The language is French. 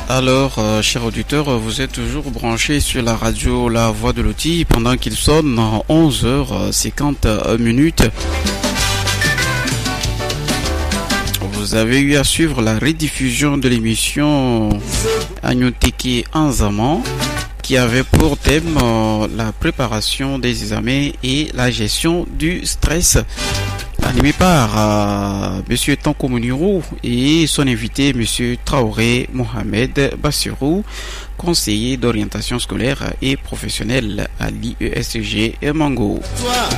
Alors, chers auditeurs, vous êtes toujours branchés sur la radio La Voix de Loti pendant qu'il sonne 11h50. Vous avez eu à suivre la rediffusion de l'émission Agnoteke Anzaman qui avait pour thème la préparation des examens et la gestion du stress. Animé par Monsieur Tanko Mounirou et son invité Monsieur Traoré Mohamed Bassirou, conseiller d'orientation scolaire et professionnelle à l'IESG Mango.